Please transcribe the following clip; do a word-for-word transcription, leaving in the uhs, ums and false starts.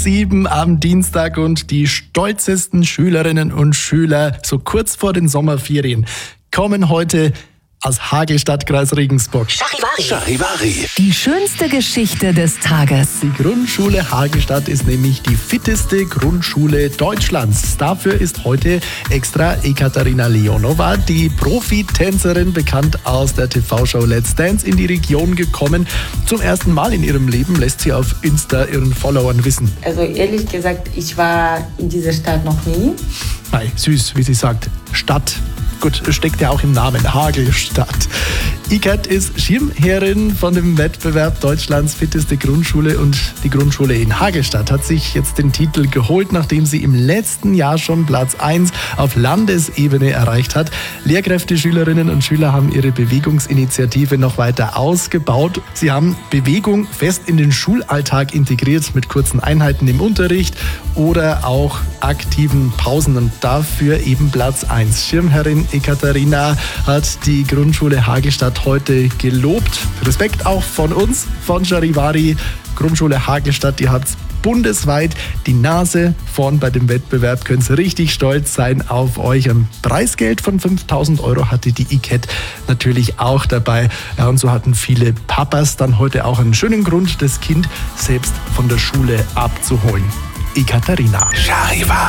sieben am Dienstag und die stolzesten Schülerinnen und Schüler so kurz vor den Sommerferien kommen heute aus Hagelstadt, Kreis Regensburg. Charivari. Charivari. Die schönste Geschichte des Tages. Die Grundschule Hagelstadt ist nämlich die fitteste Grundschule Deutschlands. Dafür ist heute extra Ekaterina Leonova, die Profitänzerin, bekannt aus der T V-Show Let's Dance, in die Region gekommen. Zum ersten Mal in ihrem Leben lässt sie auf Insta ihren Followern wissen. Also ehrlich gesagt, ich war in dieser Stadt noch nie. Hi, süß, wie sie sagt, Stadt. Gut, steckt ja auch im Namen, Hagelstadt. Ikat ist Schirmherrin von dem Wettbewerb Deutschlands fitteste Grundschule, und die Grundschule in Hagelstadt hat sich jetzt den Titel geholt, nachdem sie im letzten Jahr schon Platz eins auf Landesebene erreicht hat. Lehrkräfte, Schülerinnen und Schüler haben ihre Bewegungsinitiative noch weiter ausgebaut. Sie haben Bewegung fest in den Schulalltag integriert mit kurzen Einheiten im Unterricht oder auch aktiven Pausen, und dafür eben Platz eins. Schirmherrin Ekaterina hat die Grundschule Hagelstadt heute gelobt. Respekt auch von uns, von Charivari. Grundschule Hagelstadt, ihr habt bundesweit die Nase vorn bei dem Wettbewerb, könnt richtig stolz sein auf euch. Ein Preisgeld von fünftausend Euro hatte die Ikat natürlich auch dabei. Ja, und so hatten viele Papas dann heute auch einen schönen Grund, das Kind selbst von der Schule abzuholen. Ekaterina. Charivari.